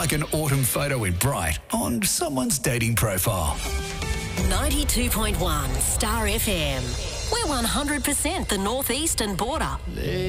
like an autumn photo in bright on someone's dating profile. 92.1 Star FM. We're 100% the northeastern border.